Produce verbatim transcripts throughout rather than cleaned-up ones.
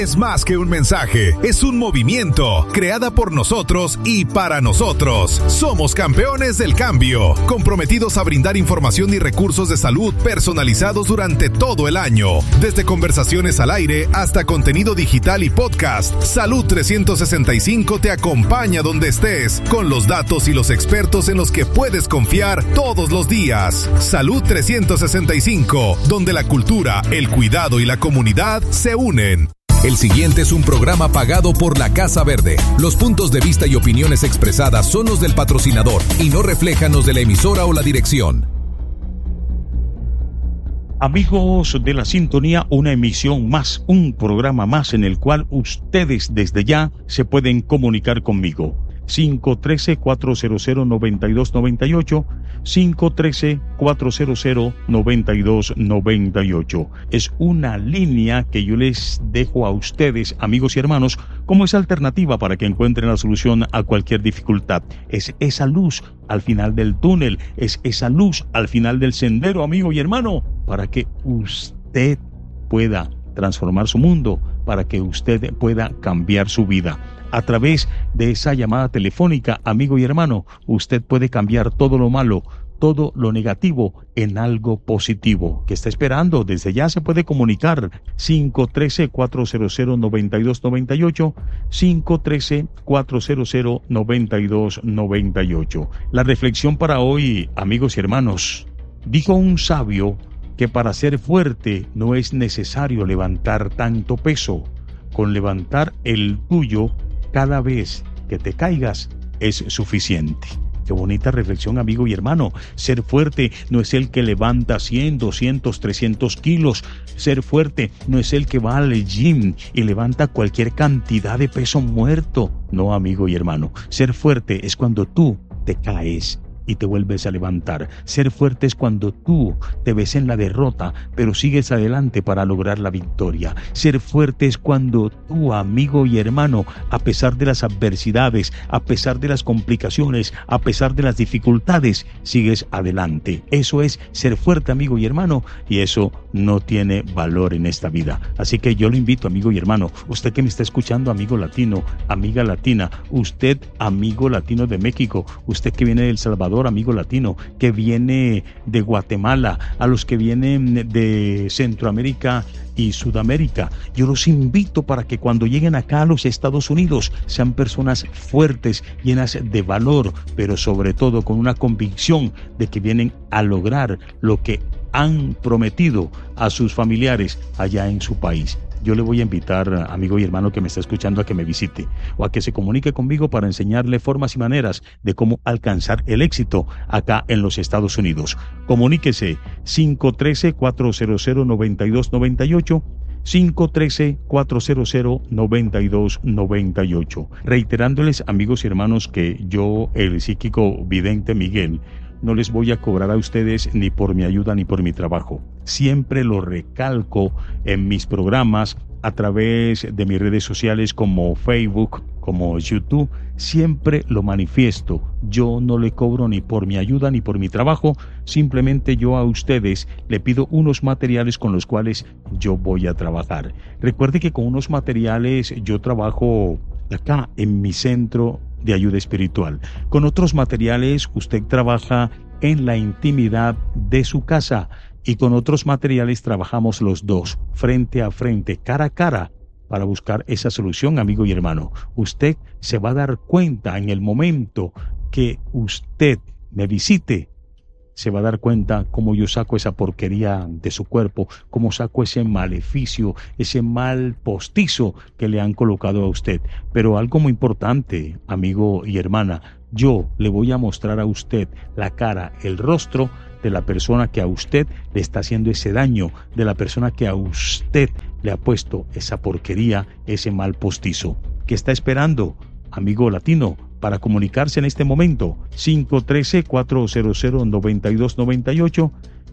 Es más que un mensaje, es un movimiento, creada por nosotros y para nosotros. Somos campeones del cambio, comprometidos a brindar información y recursos de salud personalizados durante todo el año. Desde conversaciones al aire hasta contenido digital y podcast, Salud trescientos sesenta y cinco te acompaña donde estés, con los datos y los expertos en los que puedes confiar todos los días. Salud trescientos sesenta y cinco, donde la cultura, el cuidado y la comunidad se unen. El siguiente es un programa pagado por la Casa Verde. Los puntos de vista y opiniones expresadas son los del patrocinador y no reflejan los de la emisora o la dirección. Amigos de la sintonía, una emisión más, un programa más en el cual ustedes desde ya se pueden comunicar conmigo. cinco uno tres, cuatro cero cero, nueve dos nueve ocho, cinco uno tres, cuatro cero cero, nueve dos nueve ocho. Es una línea que yo les dejo a ustedes, amigos y hermanos, como esa alternativa para que encuentren la solución a cualquier dificultad. Es esa luz al final del túnel, es esa luz al final del sendero, amigo y hermano, para que usted pueda transformar su mundo, para que usted pueda cambiar su vida. A través de esa llamada telefónica, amigo y hermano, usted puede cambiar todo lo malo, todo lo negativo en algo positivo. ¿Qué está esperando? Desde ya se puede comunicar. cinco uno tres, cuatro cero cero, nueve dos nueve ocho, cinco uno tres, cuatro cero cero, nueve dos nueve ocho. La reflexión para hoy, amigos y hermanos. Dijo un sabio que para ser fuerte no es necesario levantar tanto peso. Con levantar el tuyo cada vez que te caigas es suficiente. Qué bonita reflexión, amigo y hermano. Ser fuerte no es el que levanta cien, doscientos, trescientos kilos. Ser fuerte no es el que va al gym y levanta cualquier cantidad de peso muerto. No, amigo y hermano. Ser fuerte es cuando tú te caes y te vuelves a levantar. Ser fuerte es cuando tú te ves en la derrota, pero sigues adelante para lograr la victoria. Ser fuerte es cuando tú, amigo y hermano, a pesar de las adversidades, a pesar de las complicaciones, a pesar de las dificultades, sigues adelante. Eso es ser fuerte, amigo y hermano, y eso no tiene valor en esta vida. Así que yo lo invito, amigo y hermano, usted que me está escuchando, amigo latino, amiga latina, usted, amigo latino de México, usted que viene de El Salvador, amigo latino, que viene de Guatemala, a los que vienen de Centroamérica y Sudamérica, yo los invito para que cuando lleguen acá a los Estados Unidos sean personas fuertes, llenas de valor, pero sobre todo con una convicción de que vienen a lograr lo que han prometido a sus familiares allá en su país. Yo le voy a invitar, amigo y hermano que me está escuchando, a que me visite o a que se comunique conmigo para enseñarle formas y maneras de cómo alcanzar el éxito acá en los Estados Unidos. Comuníquese cinco uno tres, cuatro cero cero, nueve dos nueve ocho, cinco uno tres, cuatro cero cero, nueve dos nueve ocho. Reiterándoles, amigos y hermanos, que yo, el psíquico vidente Miguel, no les voy a cobrar a ustedes ni por mi ayuda ni por mi trabajo. Siempre lo recalco en mis programas, a través de mis redes sociales como Facebook, como YouTube, siempre lo manifiesto. Yo no le cobro ni por mi ayuda ni por mi trabajo, simplemente yo a ustedes le pido unos materiales con los cuales yo voy a trabajar. Recuerde que con unos materiales yo trabajo acá en mi centro de ayuda espiritual. Con otros materiales usted trabaja en la intimidad de su casa y con otros materiales trabajamos los dos, frente a frente, cara a cara, para buscar esa solución, amigo y hermano. Usted se va a dar cuenta en el momento que usted me visite, se va a dar cuenta cómo yo saco esa porquería de su cuerpo, cómo saco ese maleficio, ese mal postizo que le han colocado a usted. Pero algo muy importante, amigo y hermana, yo le voy a mostrar a usted la cara, el rostro de la persona que a usted le está haciendo ese daño, de la persona que a usted le ha puesto esa porquería, ese mal postizo. ¿Qué está esperando, amigo latino, para comunicarse en este momento? cinco uno tres, cuatro cero cero, nueve dos nueve ocho,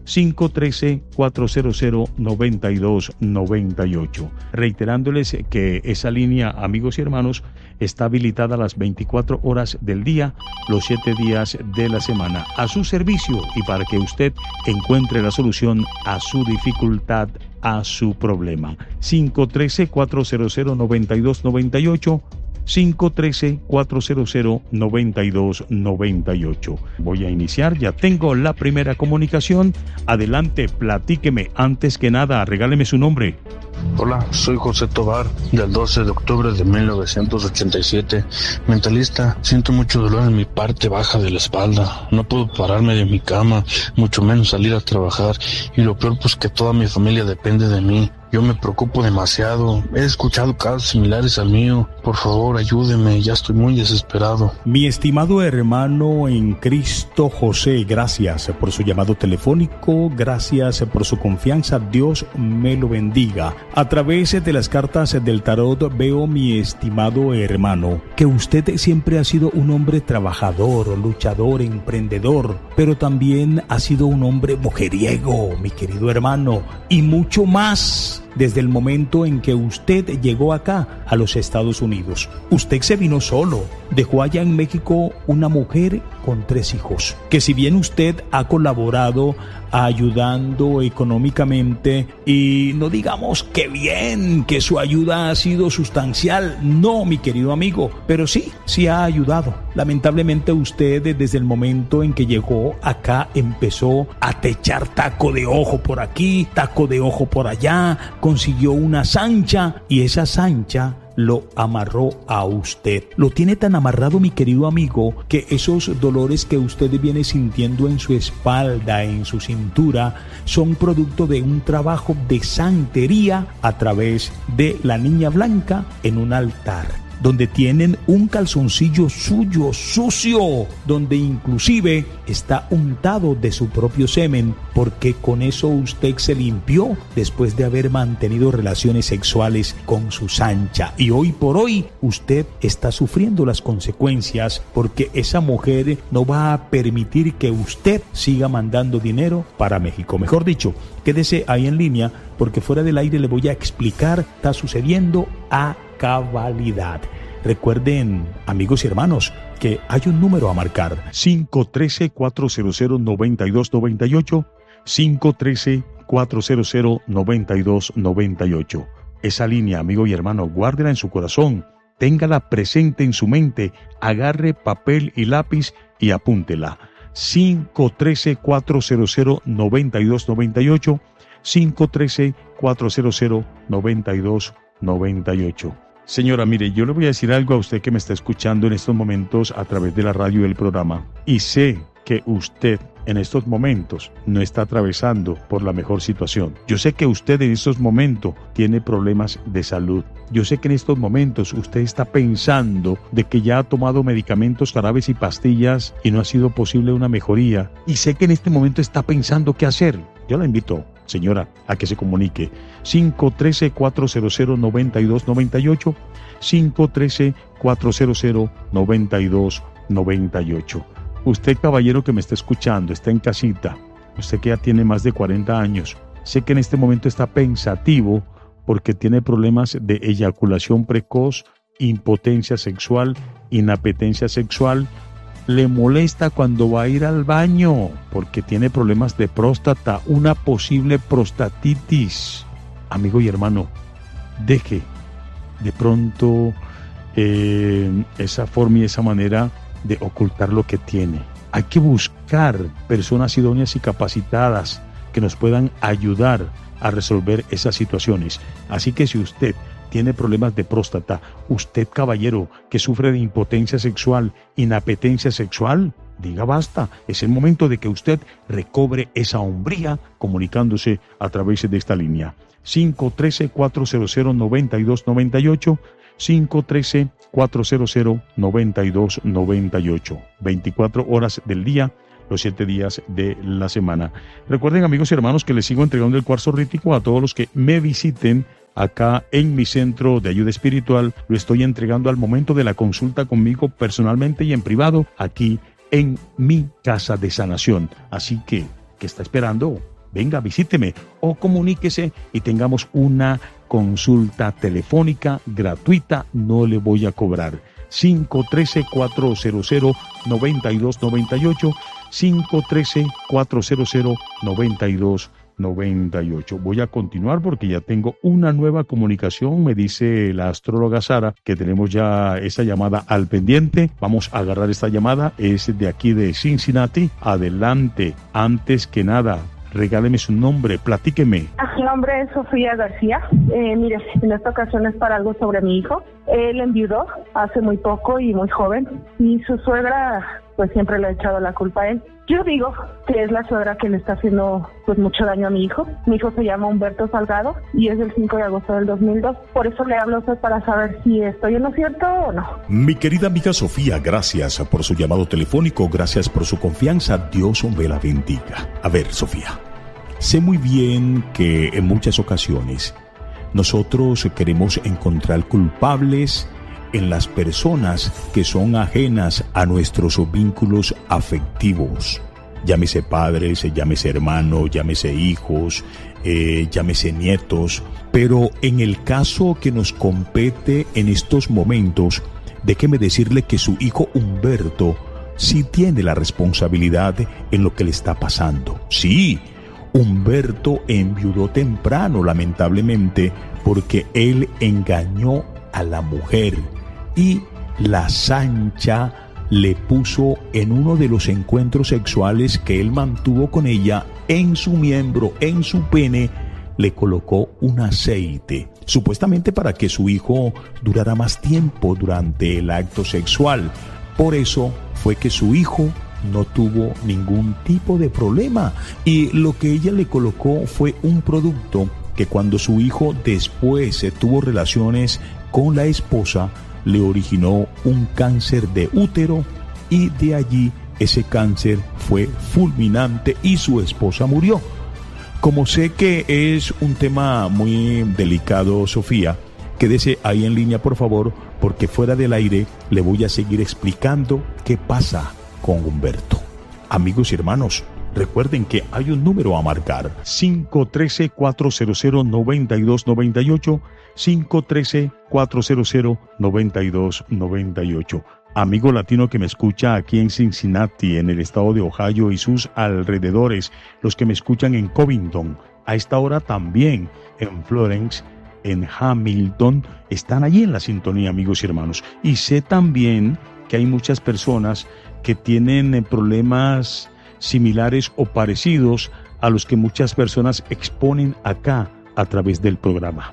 cinco uno tres, cuatro cero cero, nueve dos nueve ocho. Reiterándoles que esa línea, amigos y hermanos, está habilitada las veinticuatro horas del día, los siete días de la semana, a su servicio y para que usted encuentre la solución a su dificultad, a su problema. cinco uno tres, cuatro cero cero, nueve dos nueve ocho, cinco uno tres, cuatro cero cero, nueve dos nueve ocho. Voy a iniciar, ya tengo la primera comunicación. Adelante, platíqueme. Antes que nada, regáleme su nombre. Hola, soy José Tobar, del doce de octubre de mil novecientos ochenta y siete. Mentalista, siento mucho dolor en mi parte baja de la espalda. No puedo pararme de mi cama, mucho menos salir a trabajar. Y lo peor, pues que toda mi familia depende de mí. Yo me preocupo demasiado. He escuchado casos similares al mío. Por favor, ayúdeme, ya estoy muy desesperado. Mi estimado hermano en Cristo José, gracias por su llamado telefónico, gracias por su confianza. Dios me lo bendiga. A través de las cartas del tarot veo, mi estimado hermano, que usted siempre ha sido un hombre trabajador, luchador, emprendedor, pero también ha sido un hombre mujeriego, mi querido hermano, y mucho más. Desde el momento en que usted llegó acá a los Estados Unidos, usted se vino solo, dejó allá en México una mujer con tres hijos, que si bien usted ha colaborado ayudando económicamente, y no digamos que bien, que su ayuda ha sido sustancial, no, mi querido amigo, pero sí, sí ha ayudado. Lamentablemente usted desde el momento en que llegó acá empezó a techar taco de ojo por aquí, taco de ojo por allá, consiguió una sancha y esa sancha lo amarró a usted. Lo tiene tan amarrado, mi querido amigo, que esos dolores que usted viene sintiendo en su espalda, en su cintura, son producto de un trabajo de santería a través de la niña blanca en un altar, donde tienen un calzoncillo suyo, sucio, donde inclusive está untado de su propio semen, porque con eso usted se limpió después de haber mantenido relaciones sexuales con su sancha. Y hoy por hoy usted está sufriendo las consecuencias, porque esa mujer no va a permitir que usted siga mandando dinero para México. Mejor dicho, quédese ahí en línea, porque fuera del aire le voy a explicar qué está sucediendo a cabalidad. Recuerden, amigos y hermanos, que hay un número a marcar: cinco uno tres, cuatro cero cero, nueve dos nueve ocho, cinco uno tres, cuatro cero cero, nueve dos nueve ocho. Esa línea, amigo y hermano, guárdela en su corazón, téngala presente en su mente, agarre papel y lápiz y apúntela: cinco uno tres, cuatro cero cero, nueve dos nueve ocho, cinco uno tres, cuatro cero cero, nueve dos nueve ocho. Señora, mire, yo le voy a decir algo a usted que me está escuchando en estos momentos a través de la radio del programa, y sé que usted en estos momentos no está atravesando por la mejor situación. Yo sé que usted en estos momentos tiene problemas de salud. Yo sé que en estos momentos usted está pensando de que ya ha tomado medicamentos, jarabes y pastillas y no ha sido posible una mejoría. Y sé que en este momento está pensando qué hacer. Yo la invito, señora, a que se comunique: cinco uno tres, cuatro cero cero, nueve dos nueve ocho, cinco uno tres, cuatro cero cero, nueve dos nueve ocho. Usted, caballero que me está escuchando, está en casita, usted que ya tiene más de cuarenta años, sé que en este momento está pensativo porque tiene problemas de eyaculación precoz, impotencia sexual, inapetencia sexual. Le molesta cuando va a ir al baño porque tiene problemas de próstata, una posible prostatitis. Amigo y hermano, deje de pronto eh, esa forma y esa manera de ocultar lo que tiene. Hay que buscar personas idóneas y capacitadas que nos puedan ayudar a resolver esas situaciones. Así que si usted tiene problemas de próstata, usted, caballero, que sufre de impotencia sexual, inapetencia sexual, diga basta. Es el momento de que usted recobre esa hombría comunicándose a través de esta línea: cinco uno tres, cuatro cero cero, nueve dos nueve ocho, cinco uno tres, cuatro cero cero, nueve dos nueve ocho. veinticuatro horas del día, los siete días de la semana. Recuerden, amigos y hermanos, que les sigo entregando el cuarzo rítico a todos los que me visiten acá en mi centro de ayuda espiritual. Lo estoy entregando al momento de la consulta conmigo personalmente y en privado aquí en mi casa de sanación. Así que, ¿qué está esperando? venga, visíteme o comuníquese y tengamos una consulta telefónica gratuita, no le voy a cobrar. cinco uno tres, cuatro cero cero, nueve dos nueve ocho, cinco uno tres, cuatro cero cero, nueve dos nueve ocho. Voy a continuar porque ya tengo una nueva comunicación, me dice la astróloga Sara, que tenemos ya esa llamada al pendiente. Vamos a agarrar esta llamada, es de aquí de Cincinnati. Adelante, antes que nada, regáleme su nombre, platíqueme. Mi nombre es Sofía García. Eh, mire, en esta ocasión es para algo sobre mi hijo. Él enviudó hace muy poco y muy joven, y su suegra pues siempre le ha echado la culpa a él. Yo digo que es la suegra que le está haciendo pues mucho daño a mi hijo. Mi hijo se llama Humberto Salgado y es del cinco de agosto del dos mil dos. Por eso le hablo a usted para saber si estoy en lo cierto o no. Mi querida amiga Sofía, gracias por su llamado telefónico, gracias por su confianza. Dios me la bendiga. A ver, Sofía, sé muy bien que en muchas ocasiones nosotros queremos encontrar culpables en las personas que son ajenas a nuestros vínculos afectivos. Llámese padres, llámese hermanos, llámese hijos, eh, llámese nietos. Pero en el caso que nos compete en estos momentos, déjeme decirle que su hijo Humberto sí tiene la responsabilidad en lo que le está pasando. Sí, Humberto enviudó temprano, lamentablemente, porque él engañó a la mujer y la Sancha le puso en uno de los encuentros sexuales que él mantuvo con ella, en su miembro, en su pene, le colocó un aceite, supuestamente para que su hijo durara más tiempo durante el acto sexual. Por eso fue que su hijo no tuvo ningún tipo de problema, y lo que ella le colocó fue un producto que cuando su hijo después tuvo relaciones con la esposa, le originó un cáncer de útero, y de allí ese cáncer fue fulminante y su esposa murió. Como sé que es un tema muy delicado, Sofía, quédese ahí en línea, por favor, porque fuera del aire le voy a seguir explicando qué pasa con Humberto. Amigos y hermanos, recuerden que hay un número a marcar: cinco uno tres, cuatro cero cero, nueve dos nueve ocho, cinco uno tres, cuatro cero cero, nueve dos nueve ocho. Amigo latino que me escucha aquí en Cincinnati, en el estado de Ohio y sus alrededores, los que me escuchan en Covington, a esta hora también en Florence, en Hamilton, están allí en la sintonía, amigos y hermanos. Y sé también que hay muchas personas que tienen problemas similares o parecidos a los que muchas personas exponen acá a través del programa.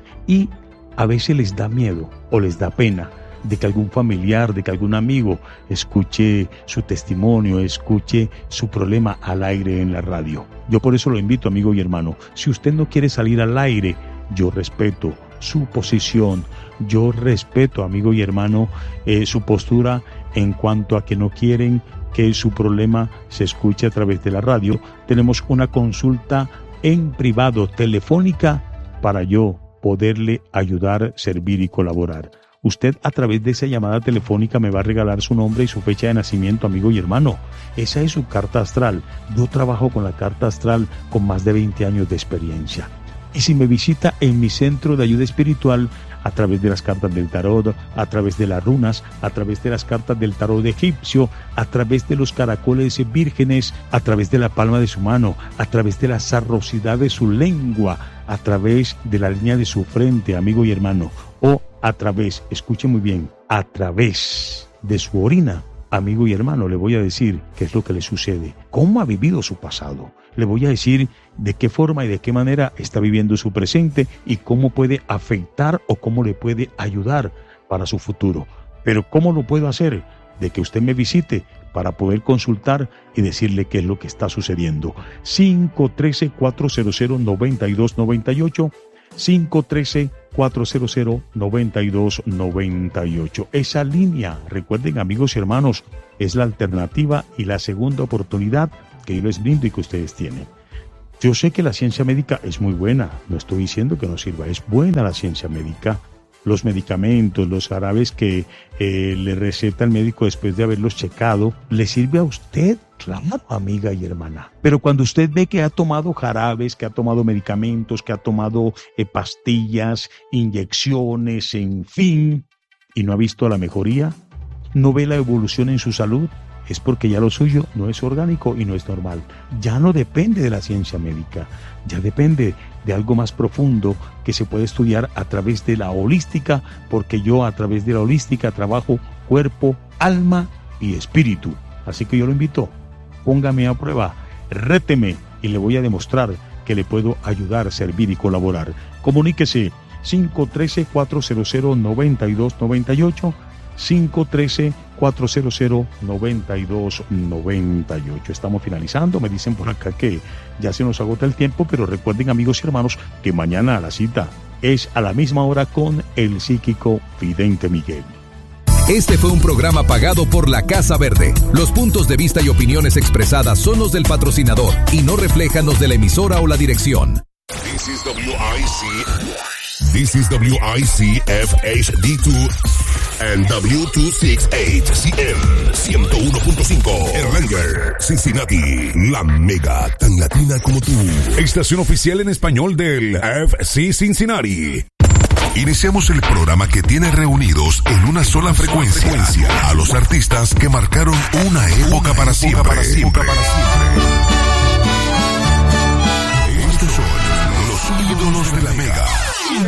Y a veces les da miedo o les da pena de que algún familiar, de que algún amigo escuche su testimonio, escuche su problema al aire en la radio. Yo por eso lo invito, amigo y hermano, si usted no quiere salir al aire, yo respeto su posición, yo respeto, amigo y hermano, eh, su postura en cuanto a que no quieren que su problema se escuche a través de la radio. Tenemos una consulta en privado telefónica para yo poderle ayudar, servir y colaborar. Usted a través de esa llamada telefónica me va a regalar su nombre y su fecha de nacimiento, amigo y hermano. Esa es su carta astral. Yo trabajo con la carta astral con más de veinte años de experiencia. Y si me visita en mi centro de ayuda espiritual, a través de las cartas del tarot, a través de las runas, a través de las cartas del tarot egipcio, a través de los caracoles vírgenes, a través de la palma de su mano, a través de la sarrosidad de su lengua, a través de la línea de su frente, amigo y hermano, o a través, escuche muy bien, a través de su orina, amigo y hermano, le voy a decir qué es lo que le sucede, cómo ha vivido su pasado. Le voy a decir de qué forma y de qué manera está viviendo su presente y cómo puede afectar o cómo le puede ayudar para su futuro. Pero ¿cómo lo puedo hacer? De que usted me visite para poder consultar y decirle qué es lo que está sucediendo. cinco uno tres, cuatro cero cero, nueve dos nueve ocho, cinco uno tres, cuatro cero cero, nueve dos nueve ocho. Esa línea, recuerden, amigos y hermanos, es la alternativa y la segunda oportunidad que yo les brindo y que ustedes tienen. Yo sé que la ciencia médica es muy buena, no estoy diciendo que no sirva, es buena la ciencia médica, los medicamentos, los jarabes que eh, le receta el médico después de haberlos checado, ¿le sirve a usted? Claro, amiga y hermana. Pero cuando usted ve que ha tomado jarabes, que ha tomado medicamentos, que ha tomado eh, pastillas, inyecciones, en fin, y no ha visto la mejoría, no ve la evolución en su salud, es porque ya lo suyo no es orgánico y no es normal. Ya no depende de la ciencia médica, ya depende de algo más profundo que se puede estudiar a través de la holística, porque yo a través de la holística trabajo cuerpo, alma y espíritu. Así que yo lo invito, póngame a prueba, réteme y le voy a demostrar que le puedo ayudar, servir y colaborar. Comuníquese cinco uno tres, cuatro cero cero, nueve dos nueve ocho, cinco uno tres, cuatro cero cero, nueve dos nueve ocho. Estamos finalizando, me dicen por acá que ya se nos agota el tiempo, pero recuerden, amigos y hermanos, que mañana la cita es a la misma hora con el psíquico Vidente Miguel. Este fue un programa pagado por la Casa Verde. Los puntos de vista y opiniones expresadas son los del patrocinador y no reflejan los de la emisora o la dirección. This is W I C. This is W I C F H D dos and W doscientos sesenta y ocho C M ciento uno punto cinco Erlanger, Cincinnati, la mega tan latina como tú. Estación oficial en español del F C Cincinnati. Iniciamos el programa que tiene reunidos en una sola frecuencia a los artistas que marcaron una época para siempre. Para siempre.